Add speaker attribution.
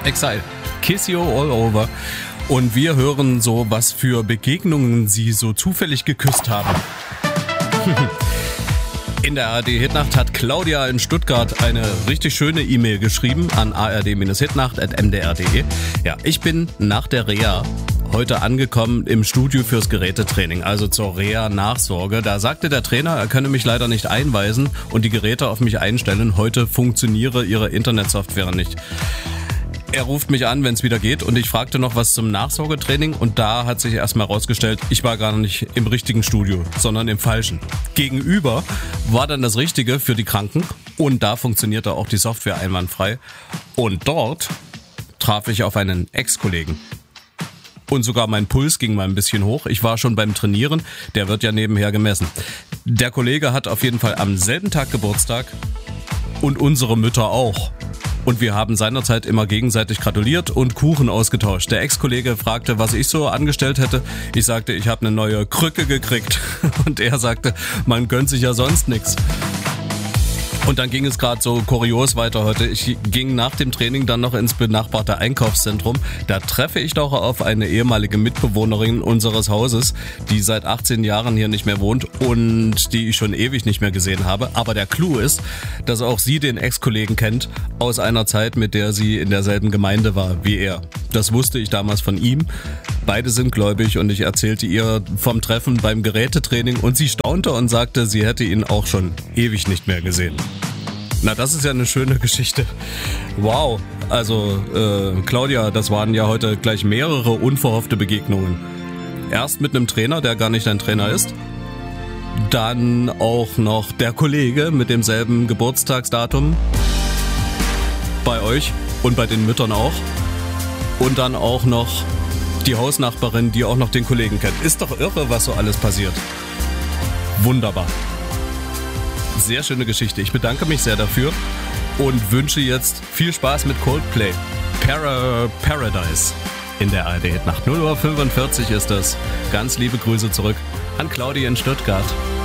Speaker 1: Exile, Kiss You All Over. Und wir hören so, was für Begegnungen sie so zufällig geküsst haben. In der ARD-Hitnacht hat Claudia in Stuttgart eine richtig schöne E-Mail geschrieben an ard-hitnacht@mdr.de. Ja, ich bin nach der Reha heute angekommen im Studio fürs Gerätetraining, also zur Reha-Nachsorge. Da sagte der Trainer, er könne mich leider nicht einweisen und die Geräte auf mich einstellen. Heute funktioniere ihre Internetsoftware nicht. Er ruft mich an, wenn es wieder geht, und ich fragte noch was zum Nachsorgetraining und da hat sich erstmal rausgestellt, ich war gar nicht im richtigen Studio, sondern im falschen. Gegenüber war dann das Richtige für die Kranken und da funktionierte auch die Software einwandfrei. Und dort traf ich auf einen Ex-Kollegen. Und sogar mein Puls ging mal ein bisschen hoch. Ich war schon beim Trainieren, der wird ja nebenher gemessen. Der Kollege hat auf jeden Fall am selben Tag Geburtstag und unsere Mütter auch. Und wir haben seinerzeit immer gegenseitig gratuliert und Kuchen ausgetauscht. Der Ex-Kollege fragte, was ich so angestellt hätte. Ich sagte, ich habe eine neue Krücke gekriegt. Und er sagte, man gönnt sich ja sonst nichts. Und dann ging es gerade so kurios weiter heute. Ich ging nach dem Training dann noch ins benachbarte Einkaufszentrum. Da treffe ich doch auf eine ehemalige Mitbewohnerin unseres Hauses, die seit 18 Jahren hier nicht mehr wohnt und die ich schon ewig nicht mehr gesehen habe. Aber der Clou ist, dass auch sie den Ex-Kollegen kennt aus einer Zeit, mit der sie in derselben Gemeinde war wie er. Das wusste ich damals von ihm. Beide sind gläubig und ich erzählte ihr vom Treffen beim Gerätetraining und sie staunte und sagte, sie hätte ihn auch schon ewig nicht mehr gesehen. Na, das ist ja eine schöne Geschichte. Wow, also Claudia, das waren ja heute gleich mehrere unverhoffte Begegnungen. Erst mit einem Trainer, der gar nicht dein Trainer ist. Dann auch noch der Kollege mit demselben Geburtstagsdatum. Bei euch und bei den Müttern auch. Und dann auch noch die Hausnachbarin, die auch noch den Kollegen kennt. Ist doch irre, was so alles passiert. Wunderbar. Sehr schöne Geschichte. Ich bedanke mich sehr dafür und wünsche jetzt viel Spaß mit Coldplay. Paradise in der ARD-Nacht. 0:45 Uhr ist das. Ganz liebe Grüße zurück an Claudia in Stuttgart.